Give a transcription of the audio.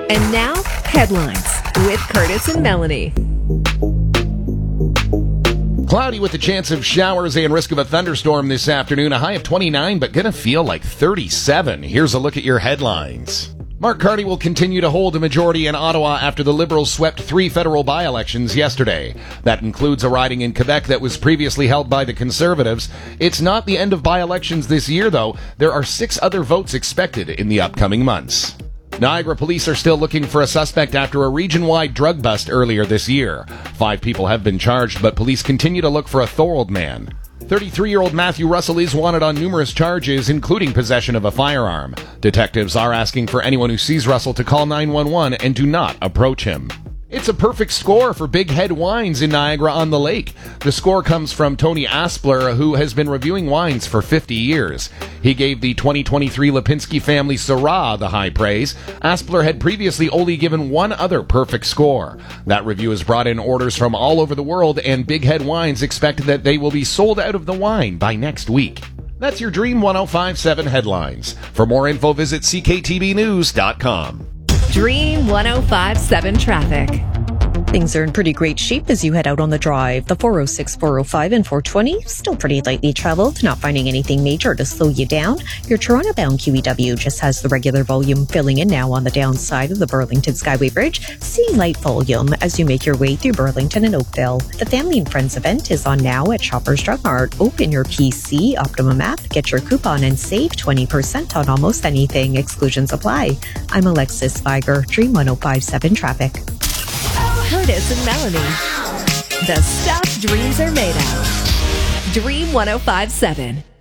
And now, headlines with Curtis and Melanie. Cloudy with a chance of showers and risk of a thunderstorm this afternoon. A high of 29, but gonna feel like 37. Here's a look at your headlines. Mark Carney will continue to hold a majority in Ottawa after the Liberals swept 3 federal by-elections yesterday. That includes a riding in Quebec that was previously held by the Conservatives. It's not the end of by-elections this year, though. There are 6 other votes expected in the upcoming months. Niagara police are still looking for a suspect after a region-wide drug bust earlier this year. 5 people have been charged, but police continue to look for a Thorold man. 33-year-old Matthew Russell is wanted on numerous charges, including possession of a firearm. Detectives are asking for anyone who sees Russell to call 911 and do not approach him. It's a perfect score for Big Head Wines in Niagara-on-the-Lake. The score comes from Tony Aspler, who has been reviewing wines for 50 years. He gave the 2023 Lipinski family Syrah the high praise. Aspler had previously only given one other perfect score. That review has brought in orders from all over the world, and Big Head Wines expect that they will be sold out of the wine by next week. That's your Dream 105.7 headlines. For more info, visit cktvnews.com. Dream 105.7 traffic. Things are in pretty great shape as you head out on the drive. The 406, 405, and 420 still pretty lightly traveled, not finding anything major to slow you down. Your Toronto-bound QEW just has the regular volume filling in now on the downside of the Burlington Skyway Bridge. See light volume as you make your way through Burlington and Oakville. The Family and Friends event is on now at Shoppers Drug Mart. Open your PC Optimum app, get your coupon, and save 20% on almost anything. Exclusions apply. I'm Alexis Viger, Dream 105.7 traffic. Curtis and Melanie. The stuff dreams are made of. Dream 105.7.